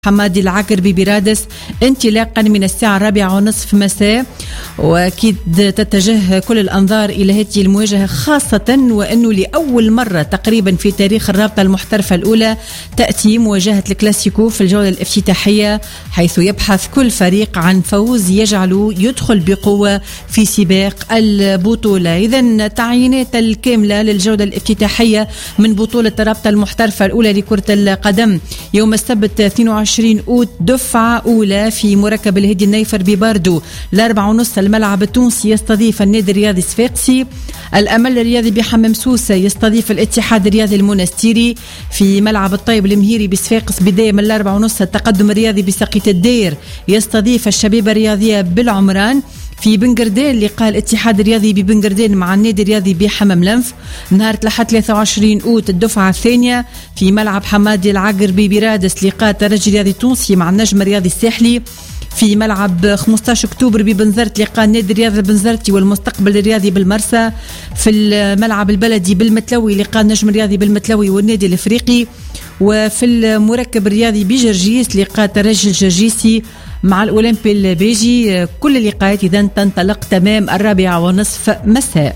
حمادي العقربي برادس انطلاقا من الساعة 4:30 مساء، وأكيد تتجه كل الأنظار إلى هذه المواجهة، خاصة وأنه لأول مرة تقريبا في تاريخ الرابطة المحترفة الأولى تأتي مواجهة الكلاسيكو في الجولة الافتتاحية، حيث يبحث كل فريق عن فوز يجعله يدخل بقوة في سباق البطولة. إذن تعيينات الكاملة للجولة الافتتاحية من بطولة الرابطة المحترفة الأولى لكرة القدم يوم السبت 22 أوت، دفعة أولى في مركب الهدي النيفر بباردو. 4:30 الملعب التونسي يستضيف النادي الرياضي صفاقسي. الأمل الرياضي بحمام سوسة يستضيف الاتحاد الرياضي المنستيري. في ملعب الطيب المهيري بصفاقس بداية من 4:30 التقدم الرياضي بسقيت الدير يستضيف الشباب الرياضية بالعمران. في بنقردين لقاء الاتحاد الرياضي ببنقردين مع النادي الرياضي بحمام لنف نهار الأحد 23 أوت الدفعة الثانية. في ملعب حمادي العقربي برادس لقاء الترجي الرياضي التونسي مع النجم الرياضي الساحلي. في ملعب 15 أكتوبر ببنزرت لقاء النادي الرياضي البنزرتي والمستقبل الرياضي بالمرسى. في الملعب البلدي بالمتلوي لقاء النجم الرياضي بالمتلوي والنادي الافريقي. وفي المركب الرياضي بجرجيس لقاء الترجي الجرجيسي مع الأولمبي البيجي. كل اللقاءات إذن تنطلق تمام 4:30 مساء.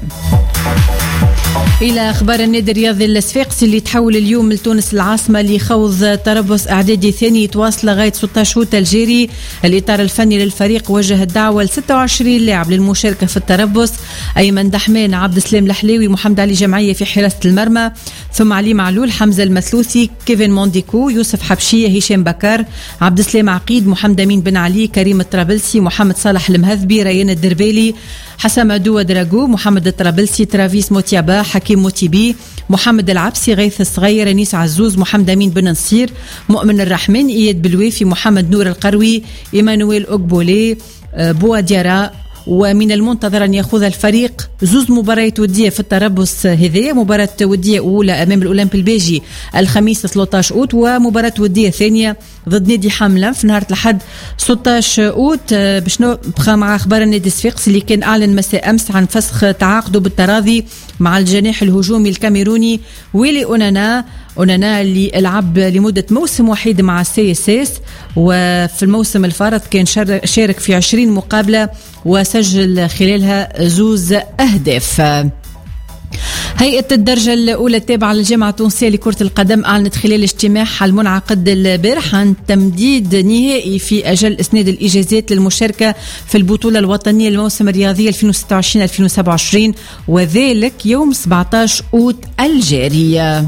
إلى أخبار النادي الرياضي الصفاقسي اللي تحول اليوم لتونس العاصمة لخوض تربص إعدادي ثاني يتواصل لغاية 16 أوت الجاري. الإطار الفني للفريق وجه الدعوة ل 26 لاعب للمشاركة في التربص: أيمن دحمان، عبد السلام الحلاوي، محمد علي جمعية في حراسة المرمى، ثم علي معلول، حمزة المثلوثي، كيفن مونديكو، يوسف حبشية، هشام بكار، عبد السلام عقيد، محمد أمين بن علي، كريم الطرابلسي، محمد صالح المهذبي، ريان الدربالي، حسام عدو دراجو، محمد الطرابلسي، ترافيس موتيابا، حكيم موتيبي، محمد العبسي، غيث الصغير، انيس عزوز، محمد امين بن نصير، مؤمن الرحمن، اياد بلويفي، محمد نور القروي، ايمانويل اوغبولي، بوا ديارا. ومن المنتظر أن يأخذ الفريق زوز مباريات ودية في التربص هذه، مباراة ودية أولى أمام الأولمبي البيجي الخميس 13 أوت، ومباراة ودية ثانية ضد نادي حملة في نهار الأحد 16 أوت. باش نبقى مع أخبار النادي الصفاقسي اللي كان أعلن مساء أمس عن فسخ تعاقده بالتراضي مع الجناح الهجومي الكاميروني ويلي أونانا اللي لعب لمدة موسم وحيد مع السي اس اس، وفي الموسم الفارط كان شارك في 20 مقابلة وسجل خلالها زوز أهداف. هيئة الدرجة الأولى التابعة للجامعة التونسية لكرة القدم أعلنت خلال اجتماعها المنعقد البارح عن تمديد نهائي في أجل إسناد الإجازات للمشاركة في البطولة الوطنية للموسم الرياضي 2026-2027، وذلك يوم 17 أوت الجاري.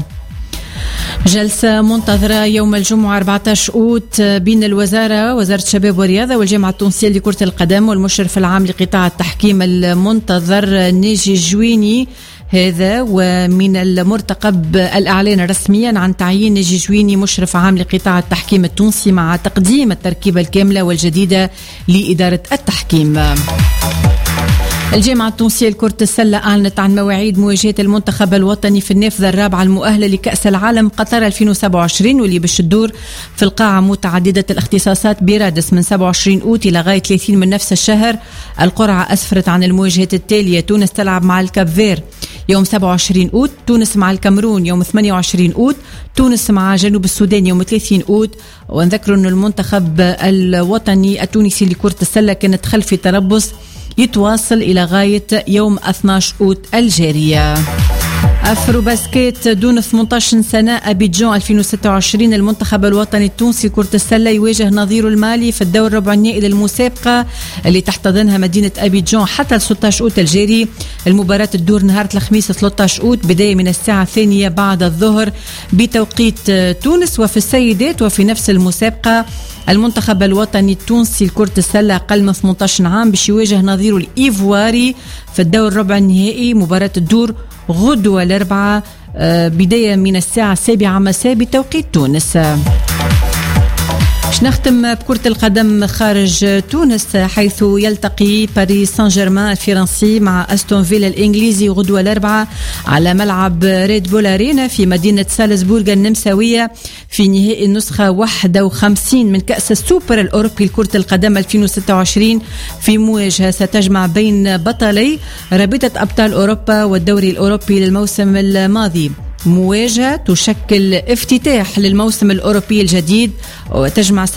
جلسة منتظرة يوم الجمعة 14 أوت بين وزارة الشباب والرياضة والجامعة التونسية لكرة القدم والمشرف العام لقطاع التحكيم المنتظر ناجي جويني هذا. ومن المرتقب الإعلان رسميا عن تعيين ناجي جويني مشرف عام لقطاع التحكيم التونسي مع تقديم التركيبة الكاملة والجديدة لإدارة التحكيم. الجامعة التونسية لكرة السلة أعلنت عن مواعيد مواجهة المنتخب الوطني في النافذة الرابعة المؤهلة لكأس العالم قطر 2027 واللي باش تدور في القاعة متعددة الاختصاصات برادس من 27 أوت إلى غاية 30 من نفس الشهر. القرعة أسفرت عن المواجهات التالية: تونس تلعب مع الكابفير يوم 27 أوت، تونس مع الكاميرون يوم 28 أوت، تونس مع جنوب السودان يوم 30 أوت. ونذكر أن المنتخب الوطني التونسي لكرة السلة كانت خلف تربص يتواصل إلى غاية يوم 12 أوت الجارية. أفرو باسكيت دون 18 سنة أبيجان 2026 المنتخب الوطني التونسي لكرة السلة يواجه نظيره المالي في الدور ربع النهائي للمسابقة اللي تحتضنها مدينة أبيجان حتى 16 أوت الجاري. المباراة تدور نهار الخميس 13 أوت بداية من الساعة 2 بعد الظهر بتوقيت تونس. وفي السيدات وفي نفس المسابقة المنتخب الوطني التونسي لكرة السلة أقل من 18 عام باش يواجه نظيره الإيفواري في الدور ربع النهائي. مباراة تدور غدوة الأربعاء بداية من الساعة 7 مساء بتوقيت تونس. نختم بكرة القدم خارج تونس، حيث يلتقي باريس سان جيرمان الفرنسي مع أستون فيلا الإنجليزي غدوة الأربعاء على ملعب ريد بول أرينا في مدينة سالزبورغ النمساوية في نهائي النسخة 51 من كأس السوبر الأوروبي لكرة القدم 2026 في مواجهة ستجمع بين بطلي رابطة أبطال أوروبا والدوري الأوروبي للموسم الماضي. مواجهة تشكل افتتاح للموسم الأوروبي الجديد وتجمع